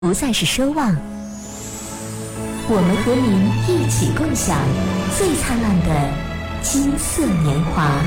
不再是奢望，我们和您一起共享最灿烂的金色年华。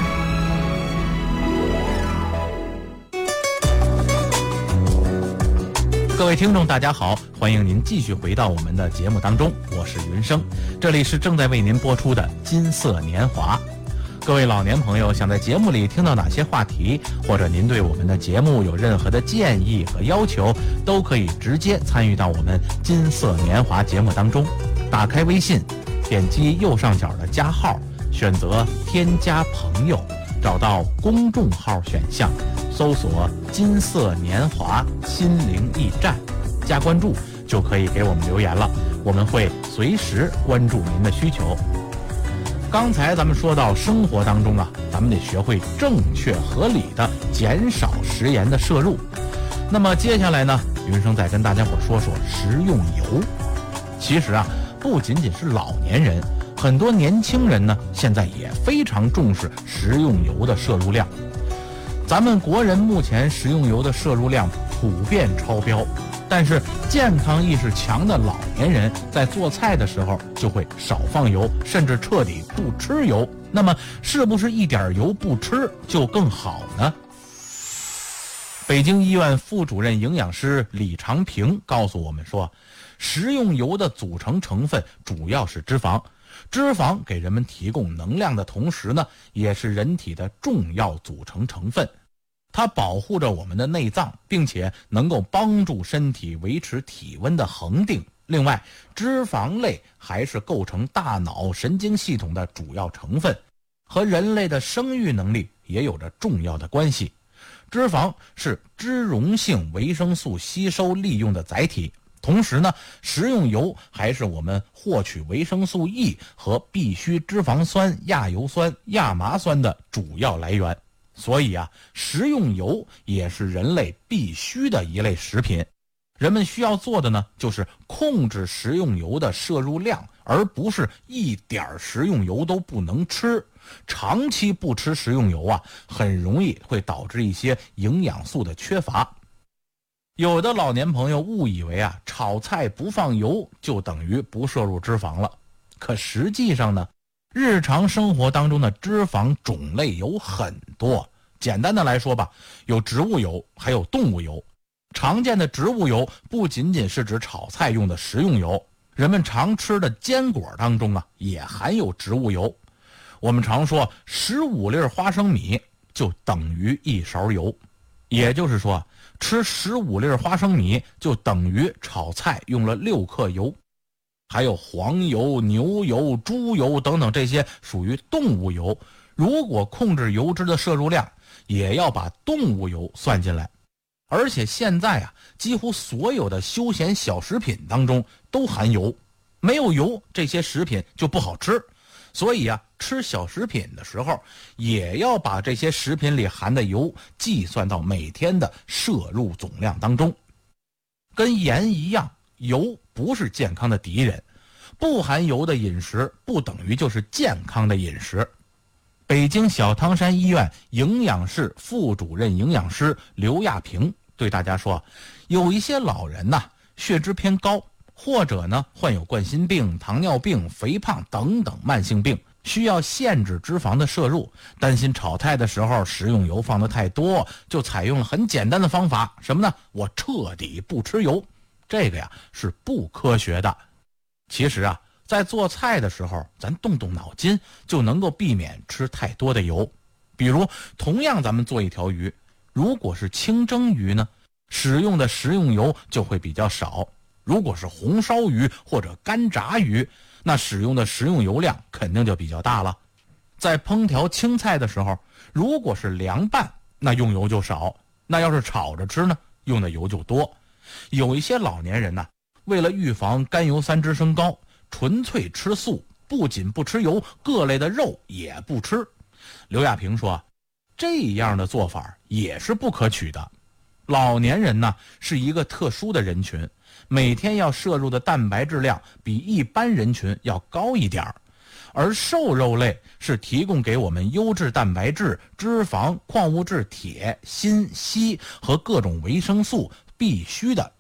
各位听众大家好，欢迎您继续回到我们的节目当中，我是云生，这里是正在为您播出的金色年华。各位老年朋友，想在节目里听到哪些话题，或者您对我们的节目有任何的建议和要求，都可以直接参与到我们金色年华节目当中。打开微信，点击右上角的加号，选择添加朋友，找到公众号选项，搜索金色年华心灵驿站，加关注就可以给我们留言了，我们会随时关注您的需求。刚才咱们说到生活当中啊，咱们得学会正确合理的减少食盐的摄入。那么接下来呢，云生再跟大家伙说说食用油。其实啊，不仅仅是老年人，很多年轻人呢，现在也非常重视食用油的摄入量。咱们国人目前食用油的摄入量普遍超标，但是健康意识强的老年人在做菜的时候就会少放油，甚至彻底不吃油。那么是不是一点油不吃就更好呢？北京医院副主任营养师李长平告诉我们说，食用油的组成成分主要是脂肪，脂肪给人们提供能量的同时呢，也是人体的重要组成成分。它保护着我们的内脏，并且能够帮助身体维持体温的恒定。另外，脂肪类还是构成大脑神经系统的主要成分，和人类的生育能力也有着重要的关系。脂肪是脂溶性维生素吸收利用的载体，同时呢，食用油还是我们获取维生素 E 和必需脂肪酸、亚油酸、亚麻酸的主要来源。所以啊，食用油也是人类必须的一类食品。人们需要做的呢，就是控制食用油的摄入量，而不是一点食用油都不能吃。长期不吃食用油啊，很容易会导致一些营养素的缺乏。有的老年朋友误以为啊，炒菜不放油就等于不摄入脂肪了。可实际上呢，日常生活当中的脂肪种类有很多，简单的来说吧，有植物油，还有动物油。常见的植物油不仅仅是指炒菜用的食用油，人们常吃的坚果当中啊，也含有植物油。我们常说15粒花生米就等于1勺油，也就是说，吃15粒花生米就等于炒菜用了6克油。还有黄油、牛油、猪油等等，这些属于动物油。如果控制油脂的摄入量，也要把动物油算进来。而且现在啊，几乎所有的休闲小食品当中都含油，没有油，这些食品就不好吃。所以啊，吃小食品的时候，也要把这些食品里含的油计算到每天的摄入总量当中。跟盐一样，油不是健康的敌人，不含油的饮食不等于就是健康的饮食。北京小汤山医院营养室副主任营养师刘亚平对大家说，有一些老人呐，血脂偏高，或者呢患有冠心病、糖尿病、肥胖等等慢性病，需要限制脂肪的摄入。担心炒菜的时候食用油放得太多，就采用了很简单的方法，什么呢？我彻底不吃油。这个呀是不科学的。其实啊，在做菜的时候，咱动动脑筋就能够避免吃太多的油。比如同样咱们做一条鱼，如果是清蒸鱼呢，使用的食用油就会比较少。如果是红烧鱼或者干炸鱼，那使用的食用油量肯定就比较大了。在烹调青菜的时候，如果是凉拌，那用油就少，那要是炒着吃呢，用的油就多。有一些老年人呢，为了预防甘油三酯升高，纯粹吃素，不仅不吃油，各类的肉也不吃。刘亚平说，这样的做法也是不可取的。老年人呢，是一个特殊的人群，每天要摄入的蛋白质量比一般人群要高一点，而瘦肉类是提供给我们优质蛋白质、脂肪、矿物质铁、锌、硒和各种维生素必须的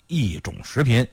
一种食品。